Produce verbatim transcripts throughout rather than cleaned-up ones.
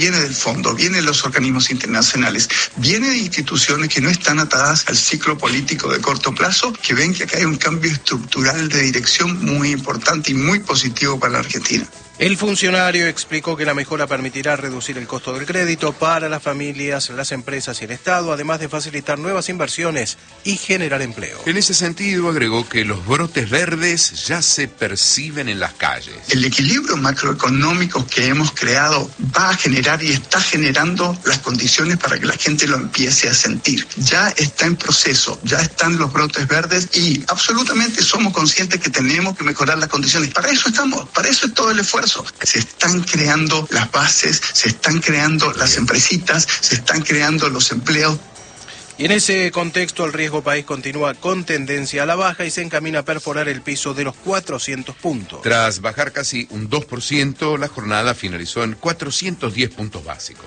viene del fondo, viene de los organismos internacionales, viene de instituciones que no están atadas al ciclo político de corto plazo, que ven que acá hay un cambio estructural de dirección muy importante y muy positivo para la Argentina. El funcionario explicó que la mejora permitirá reducir el costo del crédito para las familias, las empresas y el Estado, además de facilitar nuevas inversiones y generar empleo. En ese sentido, agregó que los brotes verdes ya se perciben en las calles. El equilibrio macroeconómico que hemos creado va a generar y está generando las condiciones para que la gente lo empiece a sentir. Ya está en proceso, ya están los brotes verdes y absolutamente somos conscientes que tenemos que mejorar las condiciones. Para eso estamos, para eso es todo el esfuerzo. Se están creando las bases, se están creando las empresitas, se están creando los empleos. Y en ese contexto el riesgo país continúa con tendencia a la baja y se encamina a perforar el piso de los cuatrocientos puntos. Tras bajar casi un dos por ciento, la jornada finalizó en cuatrocientos diez puntos básicos.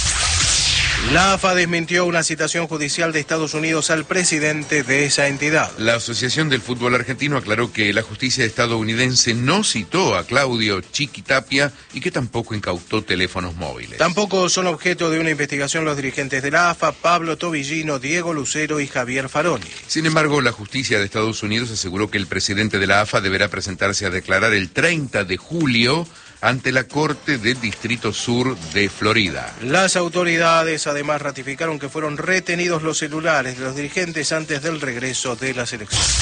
La A F A desmintió una citación judicial de Estados Unidos al presidente de esa entidad. La Asociación del Fútbol Argentino aclaró que la justicia estadounidense no citó a Claudio Chiqui Tapia y que tampoco incautó teléfonos móviles. Tampoco son objeto de una investigación los dirigentes de la A F A, Pablo Tobillino, Diego Lucero y Javier Faroni. Sin embargo, la justicia de Estados Unidos aseguró que el presidente de la A F A deberá presentarse a declarar el treinta de julio ante la Corte del Distrito Sur de Florida. Las autoridades además ratificaron que fueron retenidos los celulares de los dirigentes antes del regreso de las elecciones.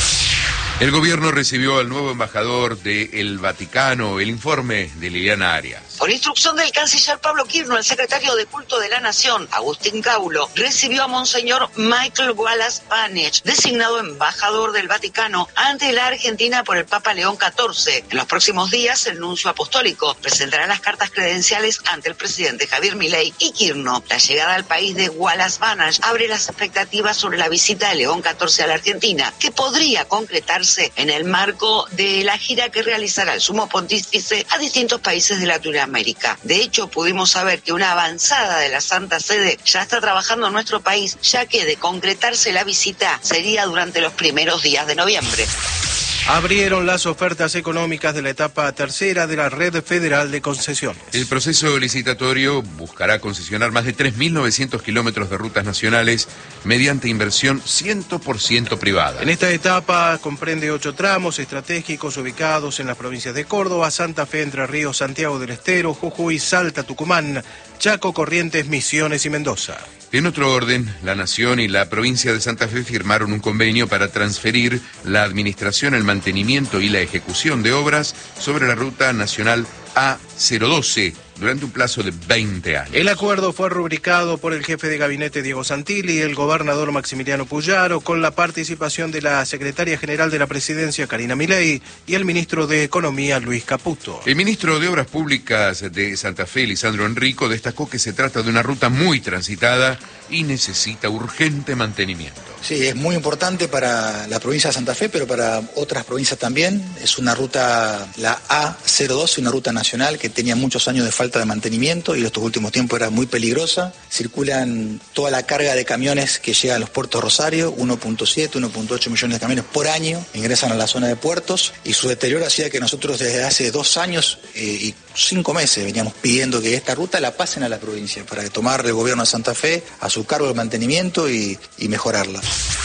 El gobierno recibió al nuevo embajador del Vaticano. El informe de Liliana Arias. Por instrucción del canciller Pablo Kirchner, el secretario de Culto de la Nación, Agustín Caulo, recibió a Monseñor Michael Wallace Panech, designado embajador del Vaticano ante la Argentina por el Papa León catorce. En los próximos días, el nuncio apostólico presentará las cartas credenciales ante el presidente Javier Milei y Kirchner. La llegada al país de Wallace Panech abre las expectativas sobre la visita de León catorce a la Argentina, que podría concretarse en el marco de la gira que realizará el sumo pontífice a distintos países de Latinoamérica. De hecho, pudimos saber que una avanzada de la Santa Sede ya está trabajando en nuestro país, ya que de concretarse la visita sería durante los primeros días de noviembre. Abrieron las ofertas económicas de la etapa tercera de la Red Federal de Concesiones. El proceso licitatorio buscará concesionar más de tres mil novecientos kilómetros de rutas nacionales mediante inversión cien por ciento privada. En esta etapa comprende ocho tramos estratégicos ubicados en las provincias de Córdoba, Santa Fe, Entre Ríos, Santiago del Estero, Jujuy, Salta, Tucumán, Chaco, Corrientes, Misiones y Mendoza. En otro orden, la Nación y la provincia de Santa Fe firmaron un convenio para transferir la administración, el mantenimiento y la ejecución de obras sobre la ruta nacional A cero doce durante un plazo de veinte años. El acuerdo fue rubricado por el jefe de gabinete Diego Santilli y el gobernador Maximiliano Puyaro, con la participación de la secretaria general de la presidencia Karina Milei y el ministro de Economía Luis Caputo. El ministro de Obras Públicas de Santa Fe, Lisandro Enrico, destacó que se trata de una ruta muy transitada y necesita urgente mantenimiento. Sí, es muy importante para la provincia de Santa Fe, pero para otras provincias también. Es una ruta, la A cero doce, una ruta nacional que tenía muchos años de falta de mantenimiento y en estos últimos tiempos era muy peligrosa. Circulan toda la carga de camiones que llegan a los puertos Rosario, uno punto siete, uno punto ocho millones de camiones por año ingresan a la zona de puertos, y su deterioro hacía que nosotros desde hace dos años eh, y cinco meses veníamos pidiendo que esta ruta la pasen a la provincia para tomar el gobierno de Santa Fe a su cargo el mantenimiento y, y mejorarla.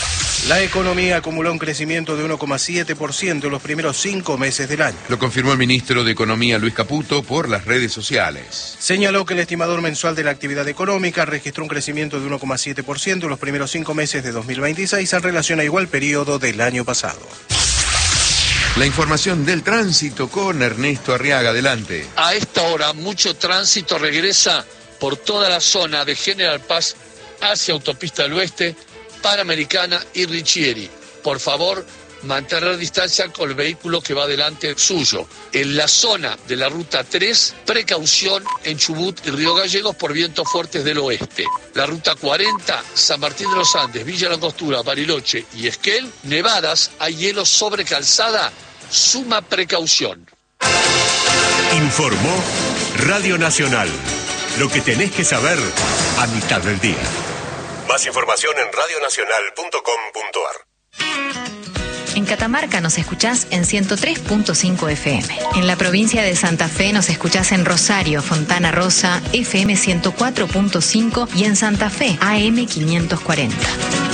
La economía acumuló un crecimiento de uno coma siete por ciento en los primeros cinco meses del año. Lo confirmó el ministro de Economía Luis Caputo por las redes sociales. Señaló que el estimador mensual de la actividad económica registró un crecimiento de uno coma siete por ciento en los primeros cinco meses de dos mil veintiséis en relación a igual periodo del año pasado. La información del tránsito con Ernesto Arriaga. Adelante. A esta hora mucho tránsito regresa por toda la zona de General Paz hacia Autopista del Oeste, Panamericana y Richieri. Por favor, mantener distancia con el vehículo que va delante suyo. En la zona de la Ruta tres, precaución en Chubut y Río Gallegos por vientos fuertes del oeste. La Ruta cuarenta, San Martín de los Andes, Villa Langostura, Bariloche y Esquel, nevadas, hay hielo sobre calzada, suma precaución. Informó Radio Nacional. Lo que tenés que saber a mitad del día. Más información en radionacional punto com punto ar. En Catamarca nos escuchás en ciento tres punto cinco F M. En la provincia de Santa Fe nos escuchás en Rosario, Fontana Rosa, F M ciento cuatro punto cinco y en Santa Fe, A M quinientos cuarenta.